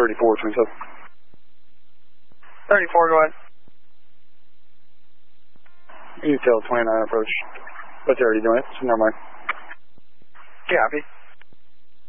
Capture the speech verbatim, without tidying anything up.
thirty-four, twin sub. thirty-four, go ahead. You tell twenty-nine approach, but they're already doing it, so never mind. Copy.